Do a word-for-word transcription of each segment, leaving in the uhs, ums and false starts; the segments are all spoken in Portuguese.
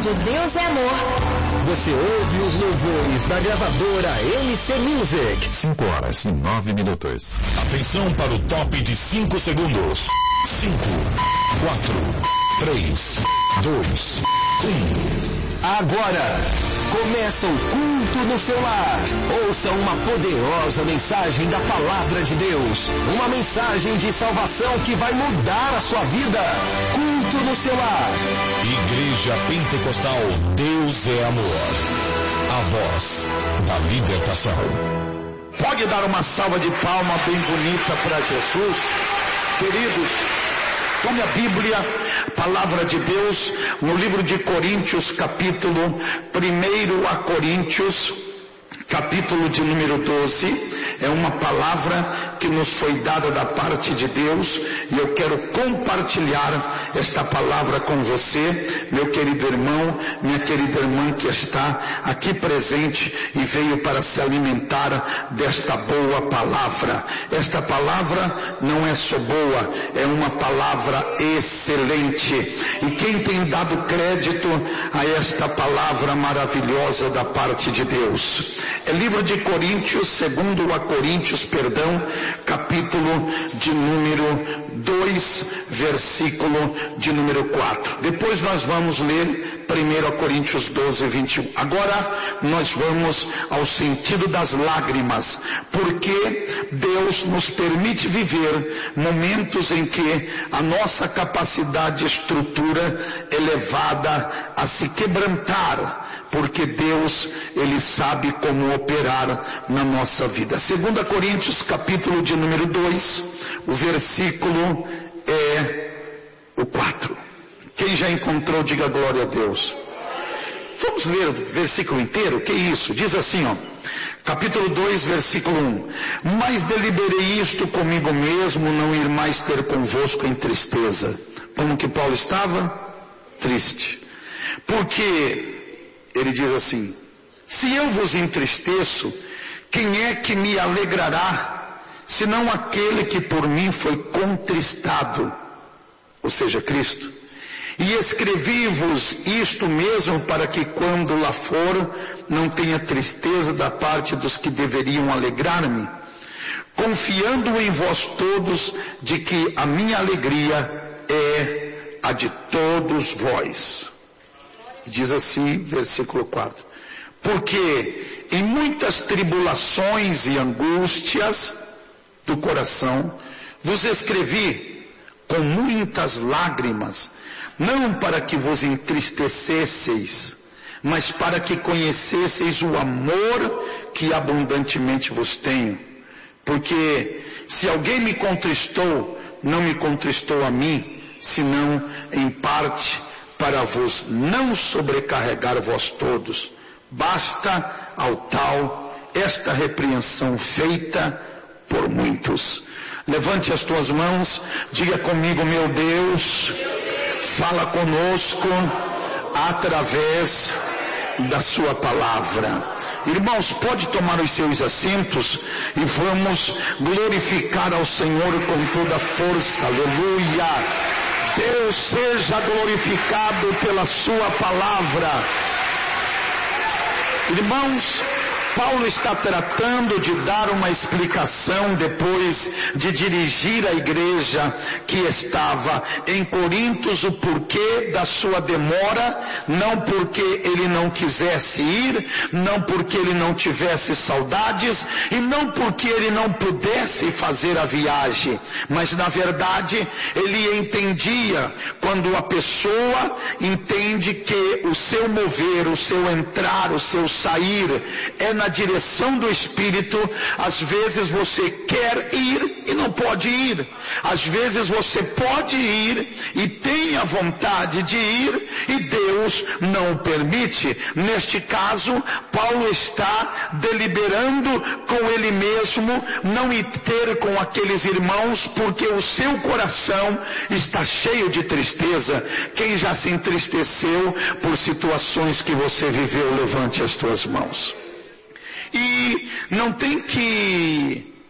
rádio Deus é Amor. Você ouve os louvores da gravadora M C Music. cinco horas e nove minutos. Atenção para o top de cinco segundos. cinco, quatro, três, dois, um. Agora, começa o culto no seu lar. Ouça uma poderosa mensagem da Palavra de Deus. Uma mensagem de salvação que vai mudar a sua vida. Culto no seu lar. Igreja Pentecostal Deus é Amor. A voz da libertação. Pode dar uma salva de palma bem bonita para Jesus? Queridos, tome a Bíblia, Palavra de Deus, no livro de Coríntios, capítulo primeiro a Coríntios, capítulo de número doze. É uma palavra que nos foi dada da parte de Deus e eu quero compartilhar esta palavra com você, meu querido irmão, minha querida irmã que está aqui presente e veio para se alimentar desta boa palavra. Esta palavra não é só boa, é uma palavra excelente. E quem tem dado crédito a esta palavra maravilhosa da parte de Deus? É livro de Coríntios, segundo a Coríntios, perdão, capítulo de número dois, versículo de número quatro. Depois nós vamos ler primeiro a Coríntios doze, vinte e um. Agora nós vamos ao sentido das lágrimas, porque Deus nos permite viver momentos em que a nossa capacidade de estrutura é levada a se quebrantar, porque Deus, Ele sabe como operar na nossa vida. Segunda Coríntios, capítulo de número dois, o versículo é o quatro. Quem já encontrou, diga glória a Deus. Vamos ler o versículo inteiro? Que isso? Diz assim, ó. Capítulo dois, versículo um. Mas deliberei isto comigo mesmo, não ir mais ter convosco em tristeza. Como que Paulo estava? Triste. Porque ele diz assim: se eu vos entristeço, quem é que me alegrará, senão aquele que por mim foi contristado, ou seja, Cristo. E escrevi-vos isto mesmo para que quando lá for, não tenha tristeza da parte dos que deveriam alegrar-me, confiando em vós todos de que a minha alegria é a de todos vós. Diz assim, versículo quatro. Porque em muitas tribulações e angústias do coração vos escrevi com muitas lágrimas, não para que vos entristecesseis, mas para que conhecesseis o amor que abundantemente vos tenho. Porque se alguém me contristou, não me contristou a mim, senão em parte para vos não sobrecarregar vós todos. Basta ao tal esta repreensão feita por muitos. Levante as tuas mãos, diga comigo: meu Deus, fala conosco através da sua palavra. Irmãos, pode tomar os seus assentos e vamos glorificar ao Senhor com toda a força. Aleluia! Deus seja glorificado pela sua palavra. Irmãos, Paulo está tratando de dar uma explicação depois de dirigir a igreja que estava em Corintos, o porquê da sua demora, não porque ele não quisesse ir, não porque ele não tivesse saudades e não porque ele não pudesse fazer a viagem, mas na verdade ele entendia, quando a pessoa entende que o seu mover, o seu entrar, o seu sair é na na direção do Espírito, às vezes você quer ir e não pode ir. Às vezes você pode ir e tem a vontade de ir e Deus não o permite. Neste caso, Paulo está deliberando com ele mesmo não ir ter com aqueles irmãos, porque o seu coração está cheio de tristeza. Quem já se entristeceu por situações que você viveu, levante as tuas mãos. E não tem que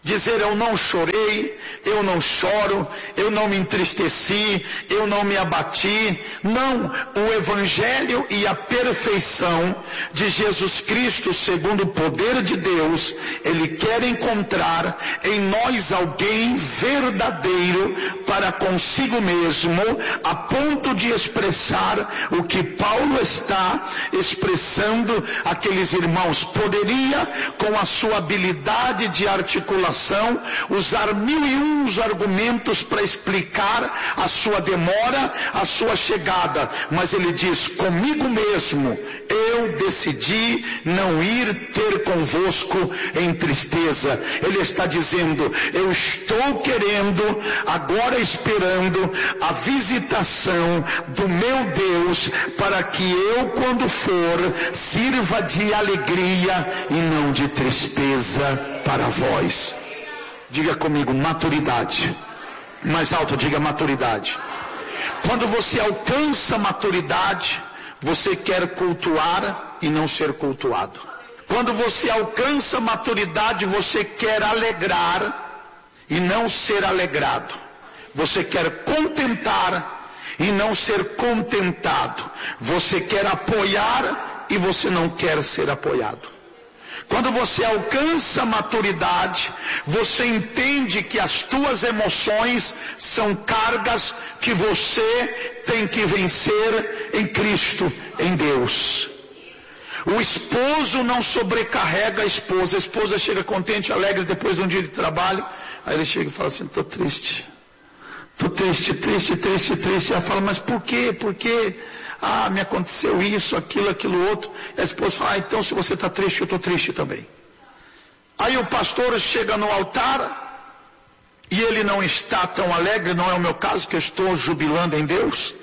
Dizer eu não chorei, eu não choro, eu não me entristeci, eu não me abati. Não, o Evangelho e a perfeição de Jesus Cristo, segundo o poder de Deus, Ele quer encontrar em nós alguém verdadeiro para consigo mesmo, a ponto de expressar o que Paulo está expressando àqueles irmãos. Poderia, com a sua habilidade de articulação, usar mil e uns argumentos para explicar a sua demora, a sua chegada, mas ele diz: comigo mesmo eu decidi não ir ter convosco em tristeza. Ele está dizendo: eu estou querendo, agora esperando a visitação do meu Deus, para que eu, quando for, sirva de alegria e não de tristeza para vós. Diga comigo, maturidade. Mais alto, diga maturidade. Quando você alcança maturidade, você quer cultuar e não ser cultuado. Quando você alcança maturidade, você quer alegrar e não ser alegrado. Você quer contentar e não ser contentado. Você quer apoiar e você não quer ser apoiado. Quando você alcança maturidade, você entende que as tuas emoções são cargas que você tem que vencer em Cristo, em Deus. O esposo não sobrecarrega a esposa. A esposa chega contente, alegre depois de um dia de trabalho. Aí ele chega e fala assim: estou triste. Estou triste, triste, triste, triste. Ela fala: mas por quê? Por quê? Ah, me aconteceu isso, aquilo, aquilo outro. E a esposa fala: ah, então se você está triste, eu estou triste também. Aí o pastor chega no altar e ele não está tão alegre, não é o meu caso, que eu estou jubilando em Deus.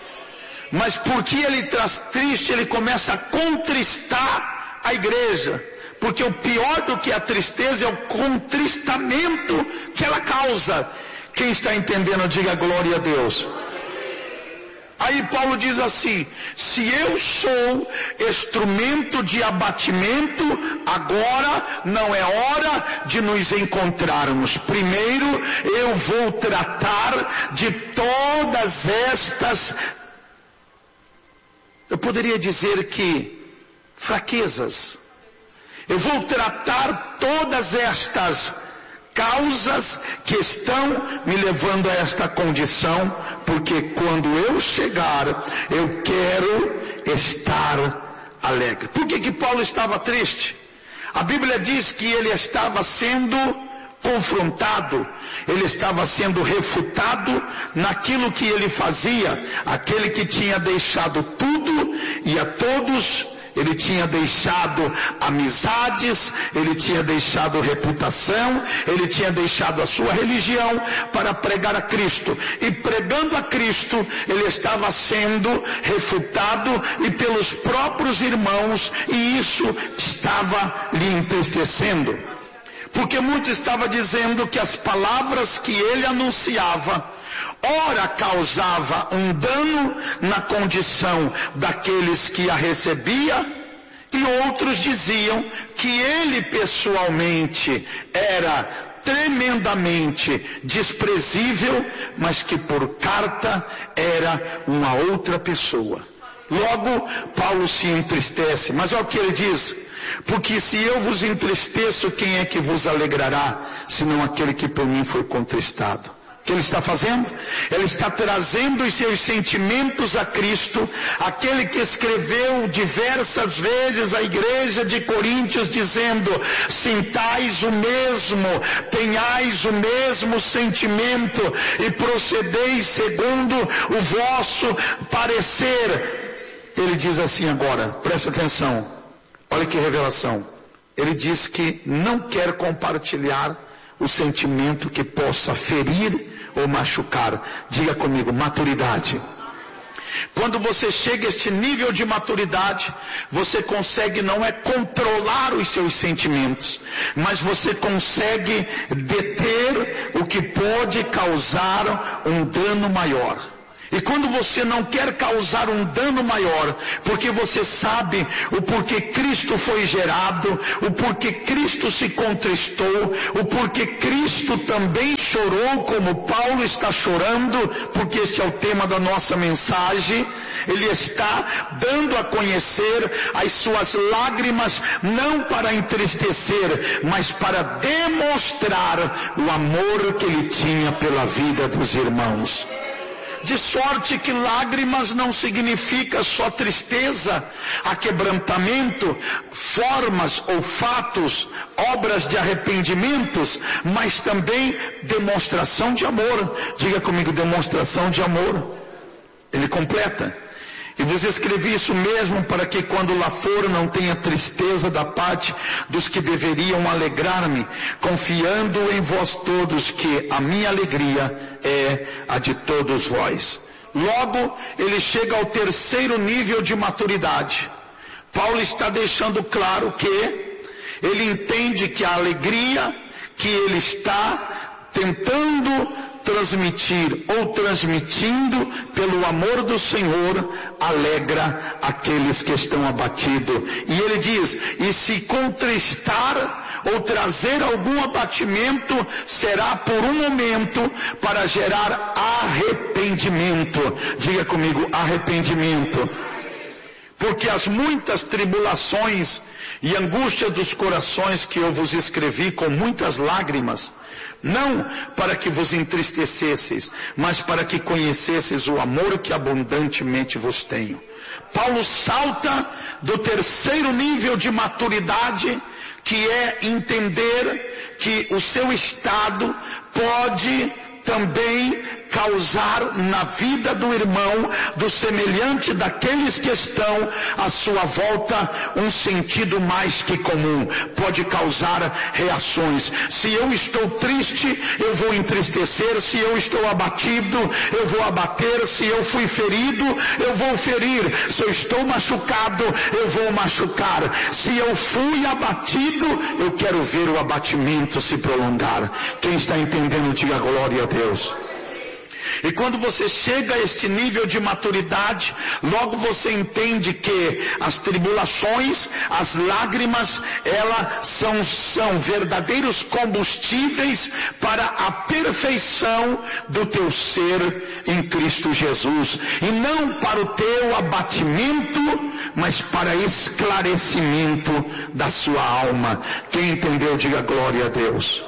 Mas porque ele está triste, ele começa a contristar a igreja. Porque o pior do que a tristeza é o contristamento que ela causa. Quem está entendendo, diga glória a Deus. Aí Paulo diz assim: se eu sou instrumento de abatimento, agora não é hora de nos encontrarmos. Primeiro eu vou tratar de todas estas, eu poderia dizer que fraquezas. Eu vou tratar todas estas causas que estão me levando a esta condição, porque quando eu chegar, eu quero estar alegre. Por que que Paulo estava triste? A Bíblia diz que ele estava sendo confrontado, ele estava sendo refutado naquilo que ele fazia. Aquele que tinha deixado tudo e a todos, ele tinha deixado amizades, ele tinha deixado reputação, ele tinha deixado a sua religião para pregar a Cristo. E pregando a Cristo, ele estava sendo refutado e pelos próprios irmãos, e isso estava lhe entristecendo. Porque muito estava dizendo que as palavras que ele anunciava, ora causava um dano na condição daqueles que a recebia, e outros diziam que ele pessoalmente era tremendamente desprezível, mas que por carta era uma outra pessoa. Logo, Paulo se entristece, mas olha o que ele diz: porque se eu vos entristeço, quem é que vos alegrará, senão aquele que por mim foi contristado? O que ele está fazendo? Ele está trazendo os seus sentimentos a Cristo, aquele que escreveu diversas vezes à igreja de Coríntios, dizendo: sintais o mesmo, tenhais o mesmo sentimento e procedeis segundo o vosso parecer. Ele diz assim agora, presta atenção, olha que revelação. Ele diz que não quer compartilhar o sentimento que possa ferir ou machucar. Diga comigo, maturidade. Quando você chega a este nível de maturidade, você consegue não é controlar os seus sentimentos, mas você consegue deter o que pode causar um dano maior. E quando você não quer causar um dano maior, porque você sabe o porquê Cristo foi gerado, o porquê Cristo se contristou, o porquê Cristo também chorou como Paulo está chorando, porque este é o tema da nossa mensagem, ele está dando a conhecer as suas lágrimas, não para entristecer, mas para demonstrar o amor que ele tinha pela vida dos irmãos. De sorte que lágrimas não significa só tristeza, aquebrantamento, formas ou fatos, obras de arrependimentos, mas também demonstração de amor. Diga comigo, demonstração de amor. Ele completa. E vos escrevi isso mesmo para que quando lá for não tenha tristeza da parte dos que deveriam alegrar-me, confiando em vós todos que a minha alegria é a de todos vós. Logo, ele chega ao terceiro nível de maturidade. Paulo está deixando claro que ele entende que a alegria que ele está tentando transmitir ou transmitindo pelo amor do Senhor alegra aqueles que estão abatidos. E ele diz, e se contristar ou trazer algum abatimento, será por um momento para gerar arrependimento. Diga comigo, arrependimento. Porque as muitas tribulações e angústias dos corações que eu vos escrevi com muitas lágrimas, não para que vos entristecesseis, mas para que conhecesseis o amor que abundantemente vos tenho. Paulo salta do terceiro nível de maturidade, que é entender que o seu estado pode também causar na vida do irmão, do semelhante daqueles que estão à sua volta, um sentido mais que comum. Pode causar reações. Se eu estou triste, eu vou entristecer. Se eu estou abatido, eu vou abater. Se eu fui ferido, eu vou ferir. Se eu estou machucado, eu vou machucar. Se eu fui abatido, eu quero ver o abatimento se prolongar. Quem está entendendo, diga glória a Deus. E quando você chega a este nível de maturidade, logo você entende que as tribulações, as lágrimas, elas são, são verdadeiros combustíveis para a perfeição do teu ser em Cristo Jesus. E não para o teu abatimento, mas para esclarecimento da sua alma. Quem entendeu, diga glória a Deus.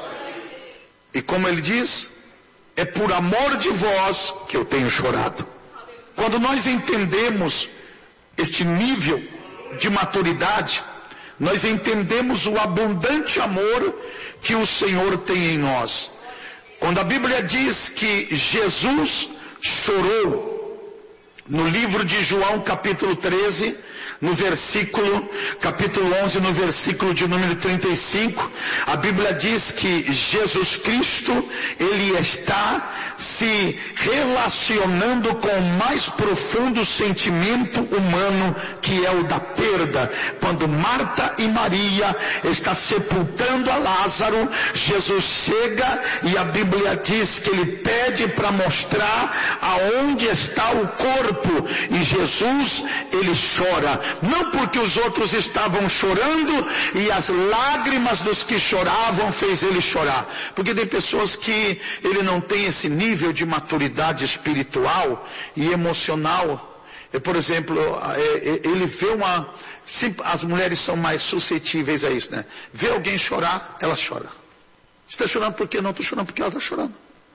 E como ele diz, é por amor de vós que eu tenho chorado. Quando nós entendemos este nível de maturidade, nós entendemos o abundante amor que o Senhor tem em nós. Quando a Bíblia diz que Jesus chorou, no livro de João capítulo treze, no versículo, capítulo onze, no versículo de número trinta e cinco, a Bíblia diz que Jesus Cristo, ele está se relacionando com o mais profundo sentimento humano, que é o da perda. Quando Marta e Maria estão sepultando a Lázaro, Jesus chega e a Bíblia diz que ele pede para mostrar aonde está o corpo, e Jesus, ele chora. Não porque os outros estavam chorando e as lágrimas dos que choravam fez ele chorar. Porque tem pessoas que ele não tem esse nível de maturidade espiritual e emocional. Por exemplo, ele vê uma... As mulheres são mais suscetíveis a isso, né? Vê alguém chorar, ela chora. Você está chorando por quê? Não, estou chorando porque ela está chorando.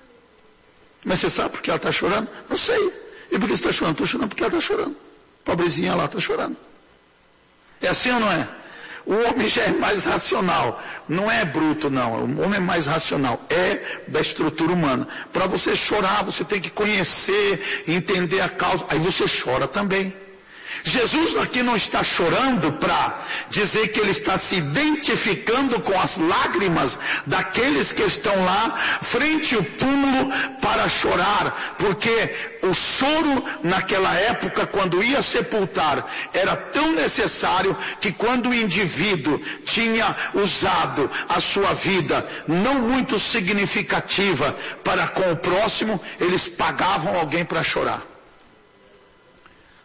Mas você sabe por que ela está chorando? Não sei. E por que você está chorando? Estou chorando porque ela está chorando. Pobrezinha lá está chorando. É assim ou não é? O homem já é mais racional. Não é bruto, não. O homem é mais racional. É da estrutura humana. Para você chorar, você tem que conhecer, entender a causa. Aí você chora também. Jesus aqui não está chorando para dizer que ele está se identificando com as lágrimas daqueles que estão lá frente ao túmulo para chorar, porque o choro naquela época, quando ia sepultar, era tão necessário que quando o indivíduo tinha usado a sua vida não muito significativa para com o próximo, eles pagavam alguém para chorar.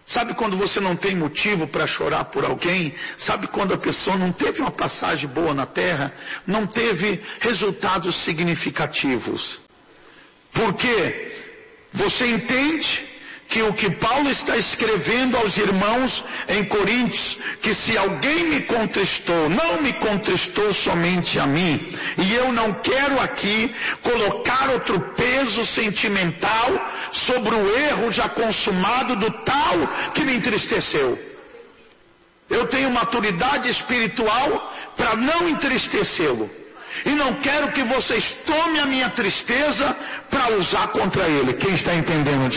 Sabe quando você não tem motivo para chorar por alguém? Sabe quando a pessoa não teve uma passagem boa na terra? Não teve resultados significativos. Por quê? Você entende que o que Paulo está escrevendo aos irmãos em Coríntios, que se alguém me contristou, não me contristou somente a mim, e eu não quero aqui colocar outro peso sentimental sobre o erro já consumado do tal que me entristeceu. Eu tenho maturidade espiritual para não entristecê-lo. E não quero que vocês tomem a minha tristeza para usar contra ele. Quem está entendendo?